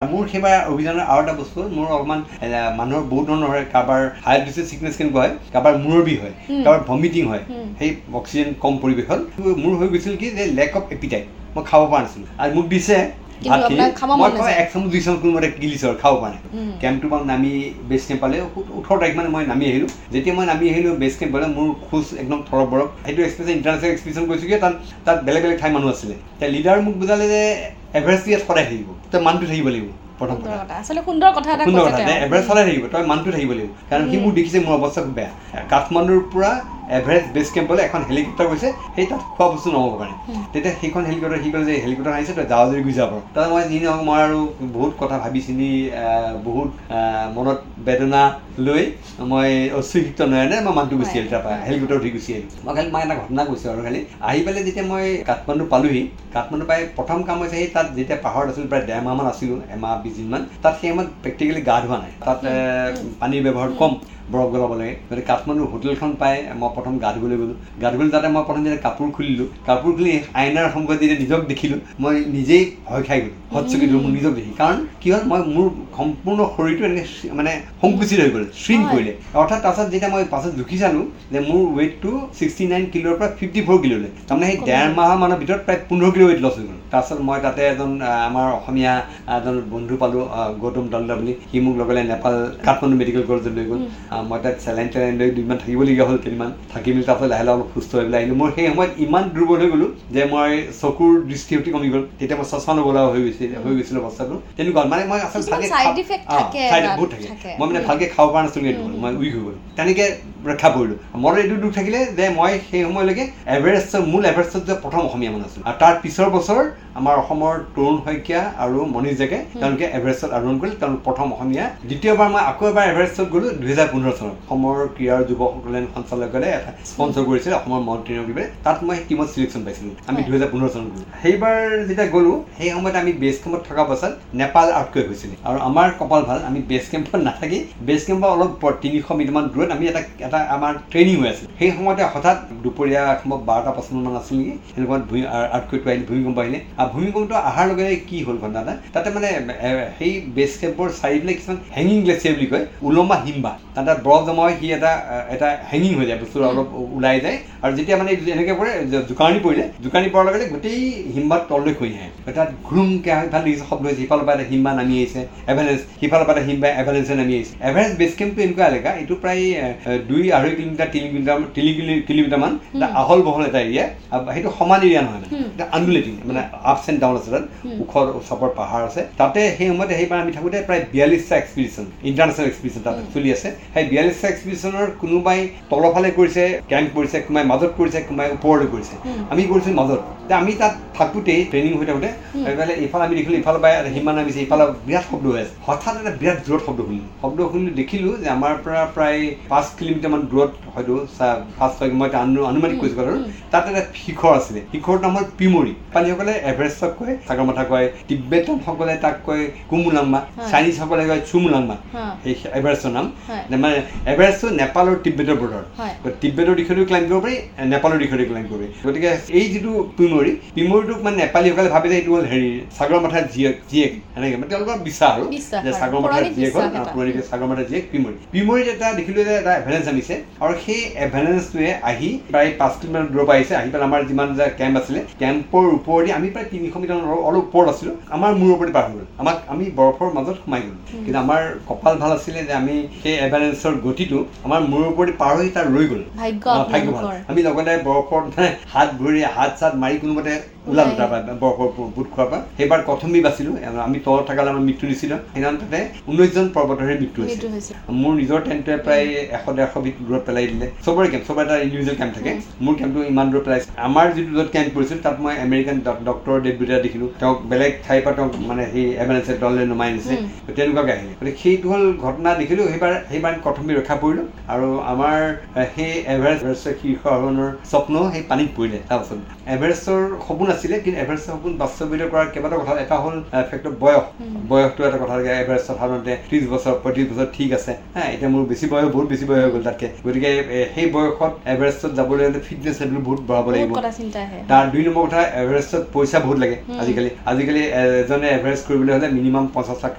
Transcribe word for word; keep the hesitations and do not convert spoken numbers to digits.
মোৰ সেইবাৰ অভিযানৰ আৰু এটা বস্তু মোৰ অলপমান মানুহৰ বহুত ধৰণৰ হয় কাৰোবাৰ হাই ব্লাড চিকনেছ কেনেকুৱা হয় কাৰোবাৰ মূৰৰ বিষ হয় কাৰোবাৰ ভমিটিং হয় সেই অক্সিজেন কম পৰিৱেশত মোৰ হৈ গৈছিল কি যে লেক অফ এপিটাইট মই খাব পৰা নাছিলোঁ আৰু মোক দিছে মই কয় এক চামুচ দুই চামুচ কোনোমতে গিলিছোঁ আৰু খাব পৰা নাই কেম্পটো পৰা নামি বেছ কেম্প পালে ওঠৰ তাৰিখ মানে মই নামি আহিলোঁ যেতিয়া মই নামি আহিলোঁ বেছ কেম্প পালে মোৰ খোজ একদম থৰক বৰক সেইটো এক্সপিৰিয়েঞ্চ ইণ্টাৰনেশ্যনেল এক্সপিৰিয়েঞ্চ গৈছোঁগৈ তাত তাত বেলেগ বেলেগ ঠাই মানুহ আছিলে এতিয়া লিডাৰ মোক বুজালে যে এভাৰেষ্ট ইয়াত সদায় থাকিব তই মানুহটো থাকিব লাগিব প্ৰথম কথা আচলতে সুন্দৰ কথা এটা সুন্দৰ কথা এভাৰেজ সদায় থাকিব তই মানুহটো থাকিব লাগিব কাৰণ সি মোক দেখিছে মোৰ অৱস্থা খুব বেয়া কাঠমাণ্ডুৰ পৰা এভাৰেজ বেছ কেম্পলৈ এখন হেলিকপ্টাৰ গৈছে সেই তাত খোৱা বস্তু নহ'ব কাৰণে তেতিয়া সেইখন হেলিকপ্টাৰ সি ক'লে যে হেলিকপ্টাৰ আহিছে তই যাৱ যদি গুচি যাব পাৰ তাত মই যি নহওক মই আৰু বহুত কথা ভাবি চিনি বহুত মনত বেদনা লৈ মই অশ্ৰুসিক্ত নয়নে মই মানুহটো গুচি আহিলোঁ তাৰপৰা হেলিকপ্টাৰ উঠি গুচি আহিলোঁ মই খালি মই এটা ঘটনা কৈছোঁ আৰু খালি আহি পেলাই যেতিয়া মই কাঠমাণ্ডু পালোহি কাঠমাণ্ডু পাই প্ৰথম কাম হৈছে সেই তাত যেতিয়া পাহাৰত আছিলোঁ প্ৰায় ডেৰ মাহমান আছিলোঁ এমাহ বিছ দিনমান তাত সেই সময়ত প্ৰেক্টিকেলি গা ধোৱা নাই তাত পানীৰ ব্যৱহাৰ কম বৰফ গলাব লাগে গতিকে কাঠমাণ্ডু হোটেলখন পাই মই প্ৰথম গা ধুবলৈ গ'লোঁ গা ধুবলৈ যাতে মই প্ৰথম যেতিয়া কাপোৰ খুলিলোঁ কাপোৰ খুলি আইনাৰ সন্মুখত যেতিয়া নিজক দেখিলোঁ মই নিজেই ভয় খাই গ'লোঁ হতচকি দিলোঁ মোৰ নিজক দেখি কাৰণ কি হ'ল মই মোৰ সম্পূৰ্ণ শৰীৰটো এনেকৈ মানে সংকুচিত হৈ গ'ল শ্ৰিংক কৰিলে অৰ্থাৎ তাৰপাছত যেতিয়া মই পাছত জুখি চালোঁ যে মোৰ ৱেইটটো ছিক্সটি নাইন কিলোৰ পৰা ফিফটি ফ'ৰ কিলোলৈ তাৰমানে সেই ডেৰ মাহৰ মানৰ ভিতৰত প্ৰায় পোন্ধৰ কিলো ৱেইট লছ হৈ গ'ল তাৰপাছত মই তাতে এজন আমাৰ অসমীয়া এজন বন্ধু পালোঁ গৌতম দণ্ডা বুলি সি মোক লগে নেপাল কাঠমাণ্ডু মেডিকেল কলেজত লৈ গ'ল মই তাত চেলাইন চেলাইন লৈ দুদিনমান থাকিবলগীয়া হ'ল কেইদিনমান থাকি মেলি তাৰপাছত লাহে লাহে অলপ সুস্থ হৈ পেলাই আহিলোঁ মোৰ সেই সময়ত ইমান দুৰ্বল হৈ গ'লোঁ যে মই চকুৰ দৃষ্টিশক্তি কমি গ'ল তেতিয়া মই চশমা নগলা হৈ গৈছিল হৈ গৈছিল অৱস্থাটো তেনেকুৱা মানে মই আচলতে ভালকৈ বহুত থাকে মই মানে ভালকৈ খাব পৰা নাছিলোঁ এইটো মই উইক হৈ গ'লোঁ তেনেকৈ ৰক্ষা পৰিলোঁ মোৰ এইটো দুখ থাকিলে যে মই সেই সময়লৈকে এভাৰেষ্টৰ মূল এভাৰেষ্টত যে প্ৰথম অসমীয়া মানুহ আছিলোঁ আৰু তাৰ পিছৰ বছৰ আমাৰ অসমৰ তৰুণ শইকীয়া আৰু মনীষ জেকে তেওঁলোকে এভাৰেষ্টত আৰোহণ কৰিলে তেওঁলোক প্ৰথম অসমীয়া দ্বিতীয়বাৰ মই আকৌ এবাৰ এভাৰেষ্টত গ'লোঁ দুহেজাৰ পোন্ধৰ চনত অসমৰ ক্ৰীড়াৰ যুৱ কল্যাণ সঞ্চালকালয়ে এটা স্পনচৰ কৰিছিলে অসমৰ মন্ত্ৰী নগৰীৰে তাত মই টিমত চিলেকশ্যন পাইছিলোঁ আমি দুহেজাৰ পোন্ধৰ চনত গ'লোঁ সেইবাৰ যেতিয়া গ'লোঁ সেই সময়ত আমি বেছ কেম্পত থকা পাছত নেপাল আউটকুৱেক হৈছিলে আৰু আমাৰ কপাল ভাল আমি বেছ কেম্পত নাথাকি বেছ কেম্পৰ অলপ তিনিশ মিটাৰমান দূৰত আমি এটা এটা আমাৰ ট্ৰেইনিং হৈ আছিল সেই সময়তে হঠাৎ দুপৰীয়া সম্ভৱ বাৰটা পাঁচটামান আছিল নেকি সেনেকুৱা ভূমি আউটকুৱেকটো আহিলে ভূমিকম্প আহিলে আৰু ভূমিকম্পটো অহাৰ লগে লগে কি হ'ল ঘটনা এটা তাতে মানে সেই বেছ কেম্পৰ চাৰিফালে কিছুমান হেঙিং গ্লেচিয়াৰ বুলি কয় ওলমা হিমবাহ তাত বৰফ জমা হয় সি এটা এটা হেঙিং হৈ যায় বস্তুটো অলপ ওলাই যায় আৰু যেতিয়া মানে এনেকৈ পৰে জোকাৰণি পৰিলে জোকাৰণি পৰাৰ লগে লগে গোটেই হিমবাহ তললৈ খহি আহে তাত ঘুৰুমকৈ সিফালে দেখিছে শব্দ হৈছে সিফালৰ পৰা এটা হিমবাহ নামি আহিছে এভাৰেষ্ট সিফালৰ পৰা এটা হিমবাহ এভাৰেষ্টে নামি আহিছে এভাৰেষ্ট বেছ কেম্পটো এনেকুৱা এলেকা এইটো প্ৰায় দুই আঢ়ৈ কিলোমিটাৰ তিনি কিলোমিটাৰ তিনি কিলোমিটাৰমান এটা আহল বহল এটা এৰিয়া সেইটো সমান এৰিয়া নহয় মানে এটা আণ্ডুলেটিং মানে আপছ এণ্ড ডাউন আছে তাত ওখ চাপৰ পাহাৰ আছে তাতে সেই সময়তে সেইবাৰ আমি থাকোঁতে প্ৰায় বিয়াল্লিছটা এক্সপিডিশ্যন ইণ্টাৰনেশ্যনেল এক্সপিডিশ্যন তাত চলি আছে সেই বিয়াল্লিছটা এক্সপিডিশ্যনৰ কোনোবাই তলৰফালে কৰিছে কেম্প কৰিছে কোনোবাই মাজত কৰিছে কোনোবাই ওপৰলৈ কৰিছে আমি কৰিছোঁ মাজত আমি তাত থাকোঁতেই ট্ৰেইনিং হৈ থাকোঁতে এইফালে ইফালে আমি দেখিলোঁ ইফালৰ পৰা সিমান নামিছে ইফালে বিৰাট শব্দ হৈ আছে হঠাৎ এটা বিৰাট দূৰত শব্দ শুনিলোঁ শব্দ শুনিলোঁ দেখিলোঁ যে আমাৰ পৰা প্ৰায় পাঁচ কিলোমিটাৰমান দূৰত হয়তো পাঁচ ছয় মই আনুমানিক কৈছোঁ বাৰু তাত এটা শিখৰ আছিলে শিখৰৰ নাম হ'ল পিমৰি পানীসকলে এভাৰেষ্টক কয় সাগৰমাথা কয় টিবেটনসকলে তাক কয় কুমুলাংমা চাইনিজসকলে কয় চুমুলাংমা সেই এভাৰেষ্টৰ নাম মানে এভাৰেষ্টটো নেপাল আৰু টিবেটৰ বৰ্ডাৰ টিবেটৰ দিশতো ক্লাইম্ব কৰিব পাৰি নেপালৰ দিশতো ক্লাইম্ব কৰিব পাৰি গতিকে এই যিটো পিমৰি পিমৰিটোক মানে নেপালীসকলে ভাবে যে এইটো হ'ল হেৰি সাগৰমাথাৰ জীয়েক জীয়েক এনেকৈ মানে তেওঁলোকৰ বিশ্বাস আৰু যে সাগৰমাথাৰ জীয়েক হ'ল পুৰণিকে সাগৰমাথাৰ জীয়েক পিমৰি পিমৰিত এটা দেখিলোঁ যে এটা এভাৰেঞ্চ নামিছে আৰু সেই এভাৰেঞ্চটোৱে আহি প্ৰায় পাঁচ কিলোমিটাৰ দূৰৰ পৰা আহিছে আহি পেলাই আমাৰ যিমান যে কেম্প আছিলে কেম্পৰ ওপৰেদি আমি প্ৰায় তিনিশ মিটাৰ অলপ ওপৰত আছিলোঁ আমাৰ মূৰৰ ওপৰত পাৰ হৈ গ'ল আমাক আমি বৰফৰ মাজত সোমাই গ'লোঁ কিন্তু আমাৰ কপাল ভাল আছিলে যে আমি সেই এভাৰেঞ্চৰ গতিটো আমাৰ মূৰৰ ওপৰেদি পাৰ হৈ তাৰ ৰৈ গ'ল ভাগ্য ভাল আমি লগতে বৰফৰ মানে হাত ভৰি হাত চাত মাৰি কোনোমতে ওলালোঁ তাৰপৰা বৰফৰ বুট খোৱাৰ পৰা সেইবাৰ কথমী বাচিলোঁ আমি তলত থকালে আমাৰ মৃত্যু নিছিলোঁ সেইদিনা তাতে ঊনৈছজন পৰ্বতৰে মৃত্যু হৈছে মোৰ নিজৰ টেণ্টে প্ৰায় এশ ডেৰশ বিধ দূৰত পেলাই দিলে চবৰে কেম্প চবৰে এটা ইণ্ডিভিজুৱেল কেম্প থাকে মোৰ কেম্পটো ইমান দূৰত পেলাইছে আমাৰ যিটো য'ত কেম্প কৰিছিল তাত মই আমেৰিকান ডক্টৰ ডেড দুটা দেখিলোঁ তেওঁক বেলেগ ঠাইৰ পৰা তেওঁক মানে সেই এভাৰেঞ্চৰ দললৈ নমাই নিছে তেনেকুৱাকৈ আহিলে গতিকে সেইটো হ'ল ঘটনা দেখিলোঁ সেইবাৰ সেইবাৰ কথমী ৰক্ষা পৰিলোঁ আৰু আমাৰ সেই এভাৰেষ্টৰ শীৰ্ষ আৰোহণৰ স্বপ্ন সেই পানীত পৰিলে তাৰপাছত এভাৰেষ্টৰ সপোন আছিলে কিন্তু এভাৰেষ্টৰ সপোন বাস্তৱায়িত কৰাৰ কেইবাটাও কথা এটা হ'ল ফেক্টৰ বয়স বয়সটো এটা কথা থাকে এভাৰেষ্টত সাধাৰণতে ত্ৰিছ বছৰ পঁয়ত্ৰিছ বছৰ ঠিক আছে হা এতিয়া মোৰ বেছি বয়স বহুত বেছি বয়স হৈ গ'ল তাতকৈ গতিকে সেই বয়সত এভাৰেষ্টত যাবলৈ হ'লে ফিটনেছ লেভেল বহুত বঢ়াব লাগিব তাৰ দুই নম্বৰ কথা এভাৰেষ্টত পইচা বহুত লাগে আজিকালি আজিকালি এজনে এভাৰেষ্ট কৰিবলৈ হ'লে মিনিমাম পঞ্চাছ লাখ